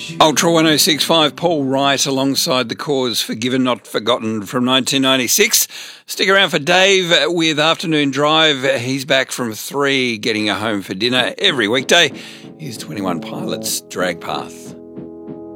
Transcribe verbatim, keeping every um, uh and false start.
Ultra one oh six point five, Paul Wright alongside The Cause, Forgiven Not Forgotten from nineteen ninety-six. Stick around for Dave with Afternoon Drive. He's back from three, getting you home for dinner every weekday. Here's twenty-one Pilots, Drag Path.